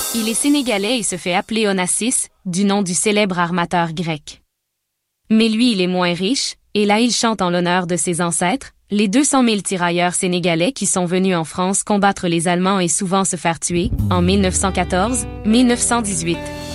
Il est sénégalais et se fait appeler Onassis, du nom du célèbre armateur grec. Mais lui il est moins riche, et là il chante en l'honneur de ses ancêtres, les 200 000 tirailleurs sénégalais qui sont venus en France combattre les Allemands et souvent se faire tuer, en 1914, 1918.